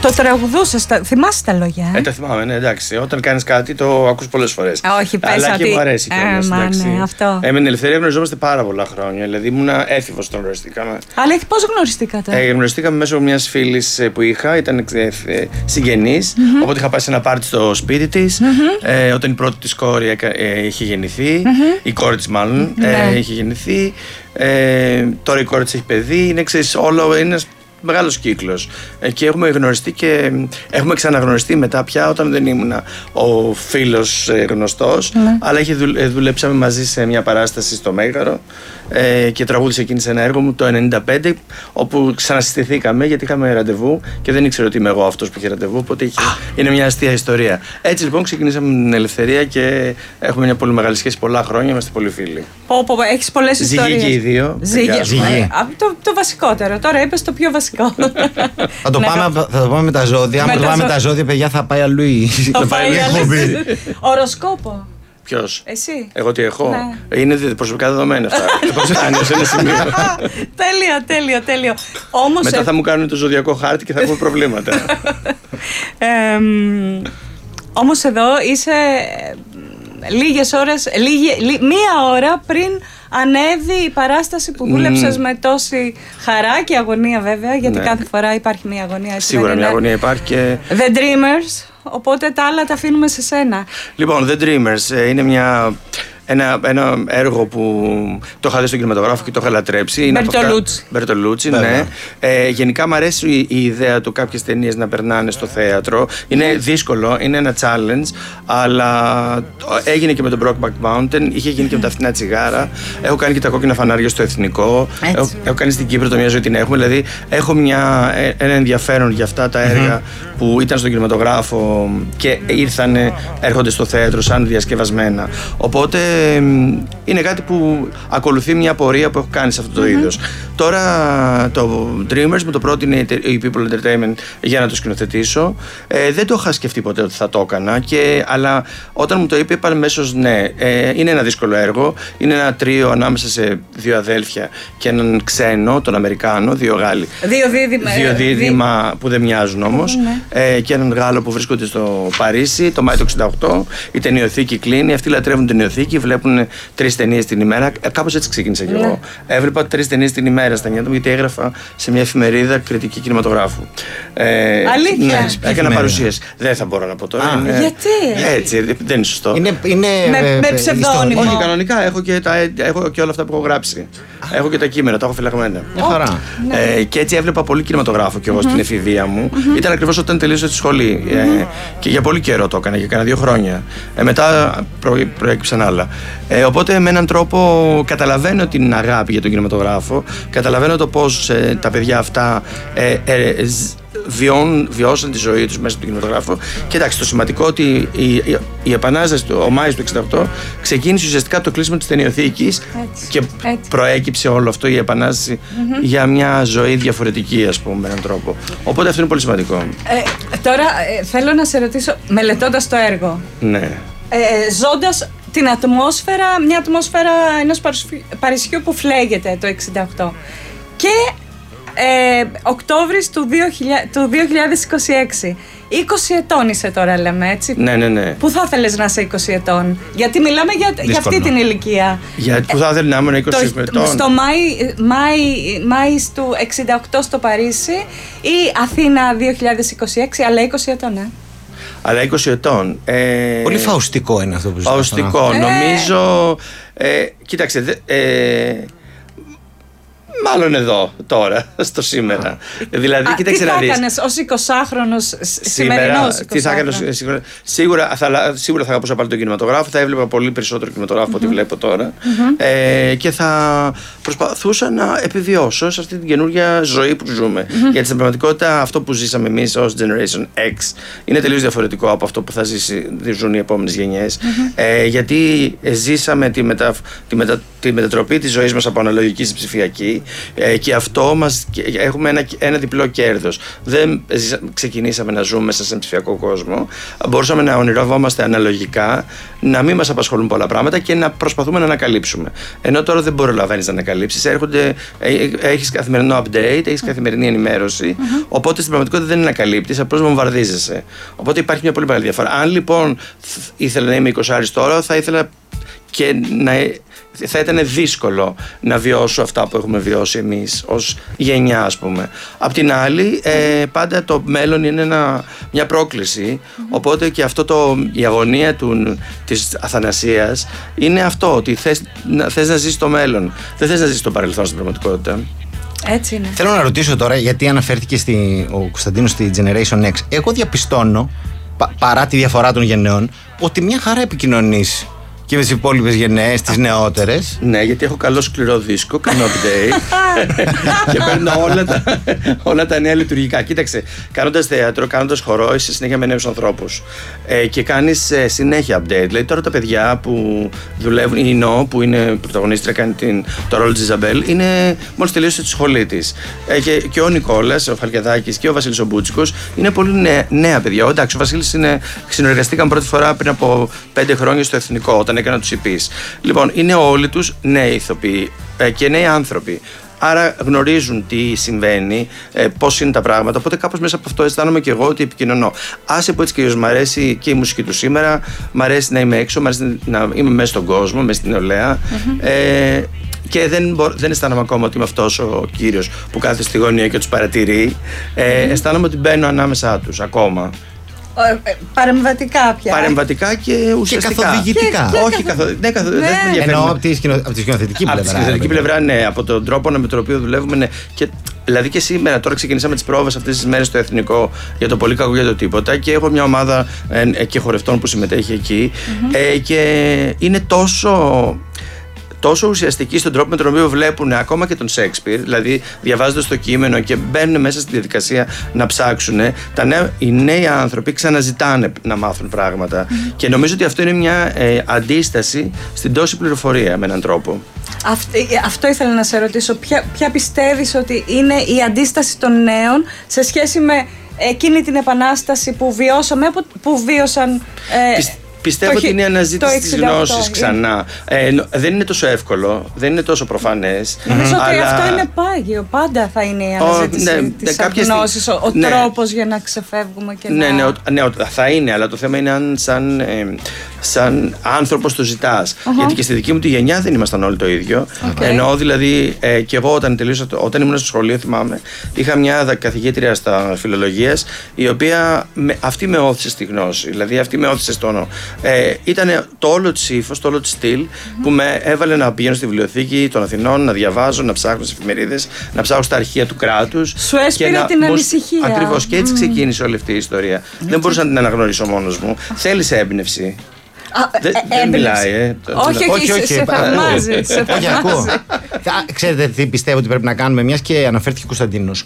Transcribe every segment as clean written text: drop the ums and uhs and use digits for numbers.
Το τραγουδούσες, θυμάσαι τα λόγια? Τα θυμάμαι, ναι, εντάξει. Όταν κάνεις κάτι το ακούς πολλές φορές. Όχι, πες αλλά ότι... και μου αρέσει κιόλας. Ναι, αυτό. Με την Ελευθερία γνωριζόμαστε πάρα πολλά χρόνια. Δηλαδή ήμουν έφηβος όταν γνωριστήκαμε. Αλλά πώς γνωριστήκατε? Γνωριστήκαμε μέσω μιας φίλης που είχα, ήταν συγγενής. Οπότε είχα πάει σε ένα πάρτι στο σπίτι της. Όταν η πρώτη της κόρη είχε γεννηθεί, η κόρη της μάλλον, είχε γεννηθεί. Τώρα η κόρη της έχει παιδί. Είναι, ξέρεις, όλο είναι μεγάλος κύκλος και έχουμε γνωριστεί και έχουμε ξαναγνωριστεί μετά πια όταν δεν ήμουν ο φίλος γνωστός, αλλά δουλέψαμε μαζί σε μια παράσταση στο Μέγαρο και τραγούδισε εκείνη σε ένα έργο μου το 1995, όπου ξανασυστηθήκαμε γιατί είχαμε ραντεβού και δεν ήξερα ότι είμαι εγώ αυτός που είχε ραντεβού, οπότε είναι μια αστεία ιστορία. Έτσι λοιπόν ξεκινήσαμε την Ελευθερία και έχουμε μια πολύ μεγάλη σχέση, πολλά χρόνια, είμαστε πολύ φίλοι. Έχεις πολλές ιστορίες. Ζυγή και οι δύο. Ζυγή. Το βασικότερο, τώρα είπες το πιο βασικό. Θα το πάμε με τα ζώδια. Αν το πάμε με τα ζώδια, παιδιά, θα πάει αλλού η εκπομπή. Οροσκόπο. Ποιος? Εσύ. Εγώ τι έχω? Ναι. Είναι προσωπικά δεδομένα αυτά. Το πώς φτάνει σε ένα σημείο. Τέλειο. Όμως μετά θα μου κάνουν το ζωδιακό χάρτη και θα έχουμε προβλήματα. Όμως εδώ είσαι λίγες ώρες, μία ώρα πριν ανέβει η παράσταση που δούλεψες με τόση χαρά και αγωνία, βέβαια, γιατί κάθε φορά υπάρχει μία αγωνία. Σίγουρα μία αγωνία υπάρχει και... The Dreamers, οπότε τα άλλα τα αφήνουμε σε σένα. Λοιπόν, The Dreamers είναι ένα έργο που το είχα δει στον κινηματογράφο και το είχα λατρέψει. Μπερτολούτσι, ναι. Γενικά μου αρέσει η ιδέα του κάποιες ταινίες να περνάνε στο θέατρο. Είναι δύσκολο, είναι ένα challenge, αλλά έγινε και με τον Brokeback Mountain, είχε γίνει και με τα Φθηνά Τσιγάρα. Έχω κάνει και τα Κόκκινα Φανάρια στο Εθνικό. Έχω κάνει στην Κύπρο το Μια Ζωή την Έχουμε. Δηλαδή, έχω ένα ενδιαφέρον για αυτά τα έργα που ήταν στον κινηματογράφο και έρχονται στο θέατρο σαν διασκευασμένα. Οπότε είναι κάτι που ακολουθεί μια πορεία που έχω κάνει σε αυτό το είδος. Τώρα το Dreamers μου το πρότεινε η People Entertainment για να το σκηνοθετήσω. Δεν το είχα σκεφτεί ποτέ ότι θα το έκανα, αλλά όταν μου το είπε είπα αμέσως ναι. Είναι ένα δύσκολο έργο. Είναι ένα τρίο ανάμεσα σε δύο αδέλφια και έναν ξένο, τον Αμερικάνο, δύο Γάλλοι. Δύο δίδυμα που δεν μοιάζουν όμως. Και έναν Γάλλο που βρίσκονται στο Παρίσι το Μάιο του 1968. Η ταινιοθήκη κλείνει. Αυτοί λατρεύουν την ταινιοθήκη. Βλέπουν 3 ταινίες την ημέρα. Κάπως έτσι ξεκίνησα κι εγώ. Έβλεπα 3 ταινίες την ημέρα στα νιάτα μου, γιατί έγραφα σε μια εφημερίδα κριτική κινηματογράφου. Αλήθεια. Ναι, έκανα παρουσίες. Δεν θα μπορώ να πω τώρα. Γιατί? Έτσι, δεν είναι σωστό. Με ψευδόνυμο. Όχι, κανονικά έχω και όλα αυτά που έχω γράψει. Έχω και τα κείμενα, τα έχω φυλαγμένα. Μια χαρά. Και έτσι έβλεπα πολύ κινηματογράφο κι εγώ στην εφηβεία μου. Ήταν ακριβώς όταν τελείωσα τη σχολή. Και για πολύ καιρό το έκανα, για κάνα 2 χρόνια. Μετά προέκυψαν άλλα. Οπότε με έναν τρόπο καταλαβαίνω την αγάπη για τον κινηματογράφο, καταλαβαίνω το πώς τα παιδιά αυτά βιώσαν τη ζωή τους μέσα από τον κινηματογράφο. Και εντάξει, το σημαντικό ότι η Επανάσταση, ο Μάης του 1968, ξεκίνησε ουσιαστικά από το κλείσιμο της ταινιοθήκης και προέκυψε όλο αυτό, η Επανάσταση, για μια ζωή διαφορετική, ας πούμε, με έναν τρόπο. Οπότε αυτό είναι πολύ σημαντικό. Τώρα θέλω να σε ρωτήσω, μελετώντας το έργο, ναι. Ζώντας την ατμόσφαιρα, μια ατμόσφαιρα ενός Παρισιού που φλέγεται το 1968, και Οκτώβρης του 2026. 20 ετών είσαι τώρα, λέμε, έτσι. Ναι. Πού θα ήθελες να είσαι 20 ετών? Γιατί μιλάμε για αυτή την ηλικία. Πού θα ήθελες να ήμουν 20 ετών? Στο Μάη του 68 στο Παρίσι ή Αθήνα 2026, αλλά 20 ετών, Αλλά 20 ετών. Πολύ φαουστικό είναι αυτό που ζητάς. Φαουστικό, νομίζω. Κοίταξε. Μάλλον εδώ, τώρα, στο σήμερα. Δηλαδή, κοίταξε να δεις. Τι θα έκανες ως 20χρονος, σημερινός 20χρονος? Τι θα έκανες σίγουρα θα αγαπούσα πάλι τον κινηματογράφο, θα έβλεπα πολύ περισσότερο κινηματογράφο από ό,τι βλέπω τώρα. Και θα προσπαθούσα να επιβιώσω σε αυτή την καινούργια ζωή που ζούμε. Γιατί στην πραγματικότητα αυτό που ζήσαμε εμείς ως Generation X είναι τελείως διαφορετικό από αυτό που θα ζουν οι επόμενες γενιές. Γιατί ζήσαμε τη μετατροπή της ζωής μας από αναλογική σε ψηφιακή. Και αυτό έχουμε ένα διπλό κέρδος. Δεν ξεκινήσαμε να ζούμε μέσα σε ένα ψηφιακό κόσμο. Μπορούσαμε να ονειρευόμαστε αναλογικά, να μην μας απασχολούν πολλά πράγματα και να προσπαθούμε να ανακαλύψουμε. Ενώ τώρα δεν προλαβαίνεις να ανακαλύψεις. Έχεις καθημερινό update, έχεις καθημερινή ενημέρωση. Οπότε στην πραγματικότητα δεν ανακαλύπτεις, απλώς βομβαρδίζεσαι. Οπότε υπάρχει μια πολύ μεγάλη διαφορά. Αν λοιπόν ήθελα να είμαι 20 τώρα, θα ήθελα και θα ήταν δύσκολο να βιώσω αυτά που έχουμε βιώσει εμείς ως γενιά, ας πούμε. Απ' την άλλη, πάντα το μέλλον είναι μια πρόκληση, οπότε και η αγωνία της αθανασίας είναι αυτό, ότι θες να ζεις το μέλλον, δεν θες να ζεις το παρελθόν στην πραγματικότητα. Έτσι είναι. Θέλω να ρωτήσω τώρα, γιατί αναφέρθηκε ο Κωνσταντίνος στη Generation X. Εγώ διαπιστώνω, παρά τη διαφορά των γενναιών, ότι μια χαρά επικοινωνείς και με τις υπόλοιπες γενναίες, τις νεότερες. Ναι, γιατί έχω καλό σκληρό δίσκο, κάνω update και παίρνω όλα τα νέα λειτουργικά. Κοίταξε, κάνοντας θέατρο, κάνοντας χορό, είσαι συνέχεια με νέους ανθρώπους και κάνεις συνέχεια update. Δηλαδή τώρα τα παιδιά που δουλεύουν, η Νό που είναι πρωταγωνίστρια, κάνει το ρόλο της Ιζαμπέλ, είναι μόλις τελείωσε τη σχολή της. Και ο Νικόλας, ο Φαλκιαδάκης και ο Βασίλης ο Μπούτσικος είναι πολύ νέα παιδιά. Εντάξει, ο Βασίλης συνεργαστήκαν πρώτη φορά πριν από 5 χρόνια στο Εθνικό, όταν έκανα τους υπείς. Λοιπόν, είναι όλοι τους νέοι ηθοποιοί και νέοι άνθρωποι. Άρα γνωρίζουν τι συμβαίνει, πώς είναι τα πράγματα. Οπότε κάπως μέσα από αυτό αισθάνομαι και εγώ ότι επικοινωνώ. Άσε που έτσι και μ' αρέσει και η μουσική του σήμερα, μ' αρέσει να είμαι έξω, μ' αρέσει να είμαι μέσα στον κόσμο, μέσα στην νεολαία. Και δεν αισθάνομαι ακόμα ότι είμαι αυτός ο κύριος που κάθεται στη γωνία και τους παρατηρεί. Αισθάνομαι ότι μπαίνω ανάμεσά τους ακόμα. Παρεμβατικά πια. Παρεμβατικά και ουσιαστικά. Και καθοδηγητικά. Όχι καθοδηγητικά. Εννοώ από τη σκηνοθετική πλευρά. Από τη σκηνοθετική πλευρά, ναι. Από τον τρόπο με τον οποίο δουλεύουμε, ναι. Δηλαδή και σήμερα, τώρα ξεκινήσαμε τις πρόβες αυτές τις μέρες στο Εθνικό για το πολύ κακό για το τίποτα και έχω μια ομάδα και χορευτών που συμμετέχει εκεί και είναι τόσο ουσιαστικοί στον τρόπο με τον οποίο βλέπουν ακόμα και τον Σέξπιρ, δηλαδή διαβάζοντας το κείμενο και μπαίνουν μέσα στη διαδικασία να ψάξουν. Οι νέοι άνθρωποι ξαναζητάνε να μάθουν πράγματα και νομίζω ότι αυτό είναι μια αντίσταση στην τόση πληροφορία με έναν τρόπο. Αυτό ήθελα να σε ρωτήσω. Ποια πιστεύεις ότι είναι η αντίσταση των νέων σε σχέση με εκείνη την επανάσταση που βιώσαμε, που βίωσαν... Πιστεύω ότι είναι η αναζήτηση της γνώσης ξανά. Δεν είναι τόσο εύκολο, δεν είναι τόσο προφανές. Νομίζω ότι αυτό είναι πάγιο. Πάντα θα είναι η αναζήτηση της γνώσης, ο τρόπος για να ξεφεύγουμε και να... Ναι, θα είναι, αλλά το θέμα είναι αν σαν άνθρωπος το ζητάς. Γιατί και στη δική μου τη γενιά δεν ήμασταν όλοι το ίδιο. Ενώ δηλαδή και εγώ όταν ήμουν στο σχολείο, θυμάμαι, είχα μια καθηγήτρια στα φιλολογίας, η οποία αυτή με όθησε στη γνώση. Δηλαδή αυτή με όθησε στο ήταν το όλο της ύφος, το όλο της στυλ που με έβαλε να πηγαίνω στη βιβλιοθήκη των Αθηνών, να διαβάζω, να ψάχνω στις εφημερίδες, να ψάχνω στα αρχεία του κράτους. Σου έσπηρε την ανησυχία. Ακριβώς, και έτσι ξεκίνησε όλη αυτή η ιστορία. Δεν μπορούσα να την αναγνωρίσω μόνος μου. Θέλησε έμπνευση. Δεν μιλάει, Όχι, σε θαυμάζει. Ξέρετε τι πιστεύω ότι πρέπει να κάνουμε, μιας και αναφέρθηκε ο Κωνσταντίνος.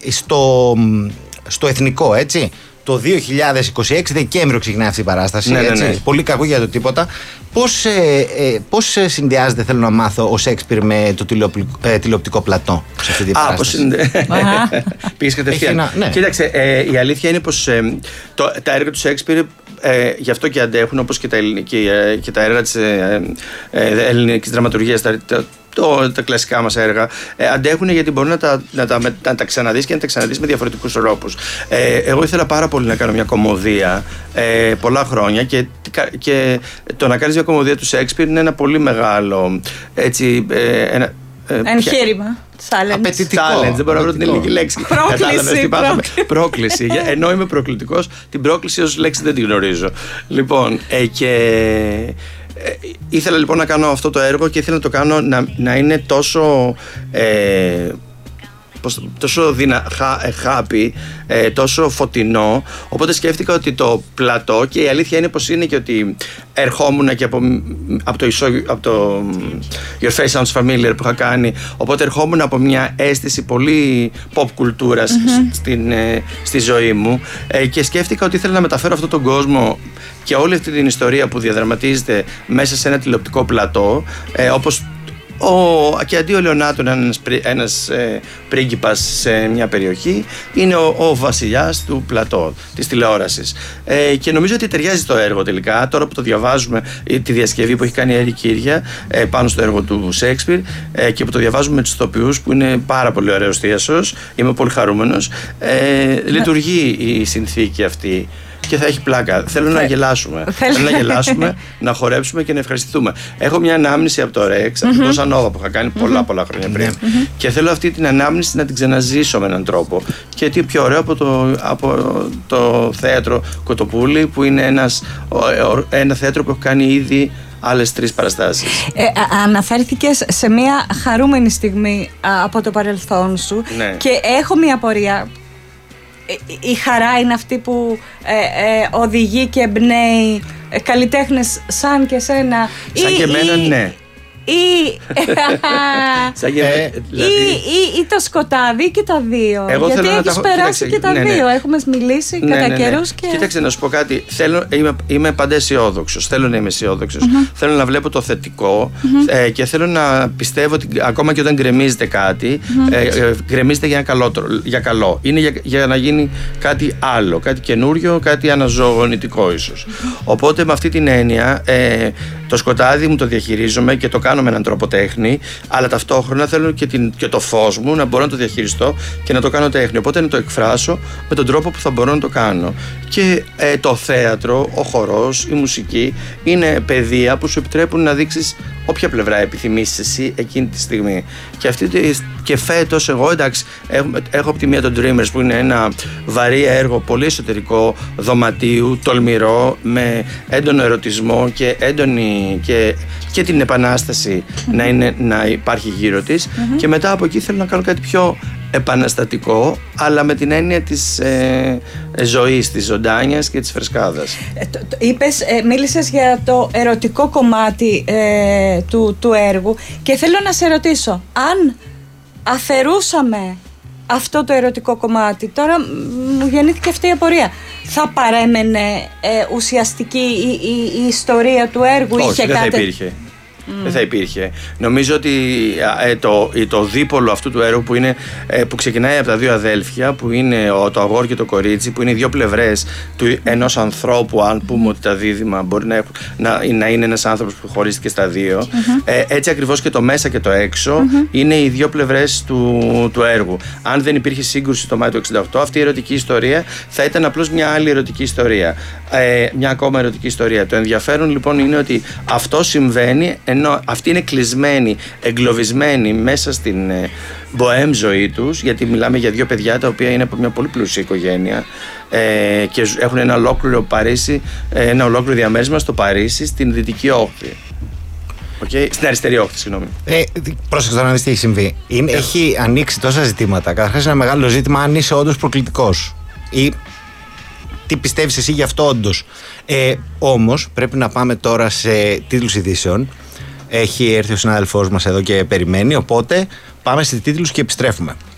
Στο Εθνικό, έτσι. Το 2026 Δεκέμβριο ξεκινάει αυτή η παράσταση. Ναι. Πολύ κακό για το τίποτα. Πώς συνδυάζεται, θέλω να μάθω, ο Σέξπιρ με το τηλεοπτικό πλατό σε αυτή την παράσταση? Πήγες κατευθείαν. Ναι. Κοίταξε, η αλήθεια είναι πως τα έργα του Σέξπιρ γι' αυτό και αντέχουν, όπως και τα έργα της ελληνικής δραματουργίας, τα κλασικά μας έργα, αντέχουν γιατί μπορούν να τα ξαναδείς και να τα ξαναδείς με διαφορετικούς τρόπους. Εγώ ήθελα πάρα πολύ να κάνω μια κομμωδία πολλά χρόνια και το να κάνεις μια κομμωδία του Σέξπιρ είναι ένα πολύ μεγάλο εγχείρημα. Απαιτητικό. Challenge, δεν μπορώ να βρω την ελληνική λέξη. Πρόκληση. Ενώ είμαι προκλητικός, την πρόκληση ως λέξη δεν την γνωρίζω. Λοιπόν, ήθελα λοιπόν να κάνω αυτό το έργο και ήθελα να το κάνω να είναι τόσο happy, τόσο φωτεινό. Οπότε σκέφτηκα ότι το πλατό, και η αλήθεια είναι πως είναι και ότι ερχόμουν και από το Your Face Sounds Familiar που είχα κάνει, οπότε ερχόμουν από μια αίσθηση πολύ pop κουλτούρας στη ζωή μου και σκέφτηκα ότι ήθελα να μεταφέρω αυτόν τον κόσμο και όλη αυτή την ιστορία που διαδραματίζεται μέσα σε ένα τηλεοπτικό πλατό, όπως Και αντί ο Λεωνάτο ένας πρίγκιπας σε μια περιοχή, είναι ο βασιλιάς του πλατό της τηλεόρασης. Και νομίζω ότι ταιριάζει το έργο τελικά. Τώρα που το διαβάζουμε, τη διασκευή που έχει κάνει η Έρη Κύρια πάνω στο έργο του Σέξπιρ, και που το διαβάζουμε με τους ηθοποιούς, που είναι πάρα πολύ ωραίος θίασος, είμαι πολύ χαρούμενος. Λειτουργεί η συνθήκη αυτή και θα έχει πλάκα. Θέλω να γελάσουμε. Θέλω να γελάσουμε, να χορέψουμε και να ευχαριστηθούμε. Έχω μια ανάμνηση από το Ρεξ, από την Τόσα Νόβα που είχα κάνει πολλά χρόνια πριν. Και θέλω αυτή την ανάμνηση να την ξαναζήσω με έναν τρόπο. Και τι πιο ωραίο από το θέατρο Κοτοπούλη, που είναι ένα θέατρο που έχω κάνει ήδη άλλες 3 παραστάσεις. Αναφέρθηκες σε μια χαρούμενη στιγμή από το παρελθόν σου, ναι. Και έχω μια απορία. Η χαρά είναι αυτή που οδηγεί και εμπνέει καλλιτέχνες σαν και σένα? Σαν και εμένα, ναι. Ή το σκοτάδι, και τα δύο. Γιατί έχεις περάσει και τα δύο. Έχουμε μιλήσει κατά καιρούς. Κοίταξε να σου πω κάτι. Είμαι πάντα αισιόδοξος. Θέλω να είμαι αισιόδοξος. Θέλω να βλέπω το θετικό, και θέλω να πιστεύω ότι ακόμα και όταν γκρεμίζεται κάτι, γκρεμίζεται για καλό. Είναι για να γίνει κάτι άλλο, κάτι καινούριο, κάτι αναζωογονητικό ίσως. Οπότε με αυτή την έννοια, το σκοτάδι μου το διαχειρίζομαι και το κάνω με έναν τρόπο τέχνη, αλλά ταυτόχρονα θέλω και το φως μου να μπορώ να το διαχειριστώ και να το κάνω τέχνη. Οπότε να το εκφράσω με τον τρόπο που θα μπορώ να το κάνω. Και το θέατρο, ο χορός, η μουσική είναι πεδία που σου επιτρέπουν να δείξεις όποια πλευρά επιθυμείς εσύ εκείνη τη στιγμή. Και φέτος εγώ, εντάξει, έχω από τη μία τον Dreamers, που είναι ένα βαρύ έργο, πολύ εσωτερικό, δωματίου, τολμηρό, με έντονο ερωτισμό και έντονη και την επανάσταση να υπάρχει γύρω της. Και μετά από εκεί θέλω να κάνω κάτι πιο επαναστατικό, αλλά με την έννοια της ζωής, της ζωντάνιας και της φρεσκάδας. Μίλησες για το ερωτικό κομμάτι του έργου, και θέλω να σε ρωτήσω, αν αφαιρούσαμε αυτό το ερωτικό κομμάτι, τώρα μου γεννήθηκε αυτή η απορία, θα παρέμενε ουσιαστική η ιστορία του έργου? Όχι, δεν θα υπήρχε. Δεν θα υπήρχε. Νομίζω ότι το δίπολο αυτού του έργου που ξεκινάει από τα δύο αδέλφια, που είναι το αγόρι και το κορίτσι, που είναι οι δύο πλευρές ενός ανθρώπου, αν πούμε ότι τα δίδυμα μπορεί να είναι ένας άνθρωπος που χωρίστηκε στα δύο, έτσι ακριβώς και το μέσα και το έξω είναι οι δύο πλευρές του έργου. Αν δεν υπήρχε σύγκρουση το Μάιο του 1968, αυτή η ερωτική ιστορία θα ήταν απλώς μια άλλη ερωτική ιστορία. Μια ακόμα ερωτική ιστορία. Το ενδιαφέρον λοιπόν είναι ότι αυτό συμβαίνει, ενώ αυτοί είναι κλεισμένοι, εγκλωβισμένοι μέσα στην μποέμ ζωή τους, γιατί μιλάμε για δύο παιδιά τα οποία είναι από μια πολύ πλούσια οικογένεια, και έχουν ένα ολόκληρο διαμέρισμα στο Παρίσι, στην δυτική όχθη. Στην αριστερή όχθη, συγγνώμη. Πρόσεξε να δεις τι έχει συμβεί. Έχει ανοίξει τόσα ζητήματα. Καταρχάς, ένα μεγάλο ζήτημα αν είσαι όντως προκλητικός, ή τι πιστεύεις εσύ γι' αυτό όντως. Όμως πρέπει να πάμε τώρα σε τίτλους ειδήσεων. Έχει έρθει ο συνάδελφός μας εδώ και περιμένει, οπότε πάμε σε τίτλους και επιστρέφουμε.